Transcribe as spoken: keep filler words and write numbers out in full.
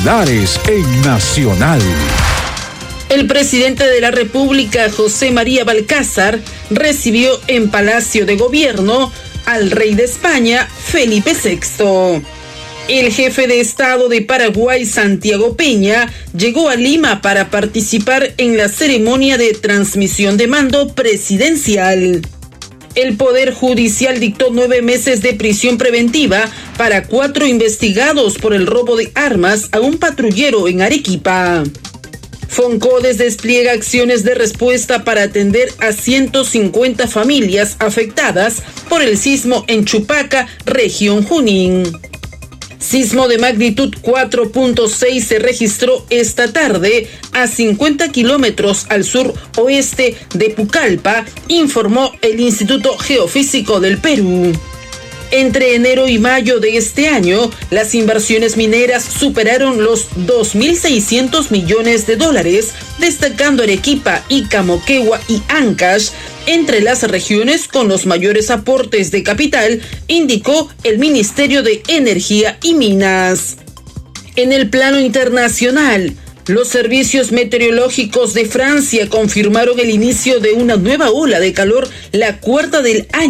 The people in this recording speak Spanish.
Titulares en Nacional. El presidente de la República, José María Balcázar, recibió en Palacio de Gobierno al rey de España, Felipe sexto. El jefe de Estado de Paraguay, Santiago Peña, llegó a Lima para participar en la ceremonia de transmisión de mando presidencial. El Poder Judicial dictó nueve meses de prisión preventiva para cuatro investigados por el robo de armas a un patrullero en Arequipa. Foncodes despliega acciones de respuesta para atender a ciento cincuenta familias afectadas por el sismo en Chupaca, región Junín. Sismo de magnitud cuatro punto seis se registró esta tarde a cincuenta kilómetros al sur oeste de Pucallpa, informó el Instituto Geofísico del Perú. Entre enero y mayo de este año, las inversiones mineras superaron los dos mil seiscientos millones de dólares, destacando Arequipa, Ica, Moquegua y Ancash entre las regiones con los mayores aportes de capital, indicó el Ministerio de Energía y Minas. En el plano internacional, los servicios meteorológicos de Francia confirmaron el inicio de una nueva ola de calor, la cuarta del año.